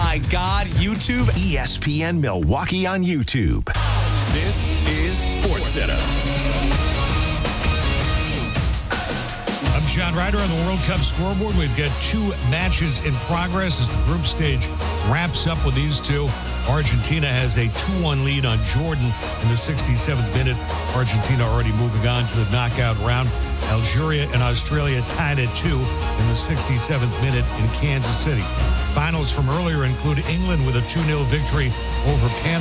my God, YouTube. ESPN Milwaukee on YouTube. This is SportsCenter. I'm John Ryder on the World Cup scoreboard. We've got two matches in progress as the group stage wraps up with these two. Argentina has a 2-1 lead on Jordan in the 67th minute. Argentina already moving on to the knockout round. Algeria and Australia tied at 2 in the 67th minute in Kansas City. Finals from earlier include England with a 2-0 victory over Panama.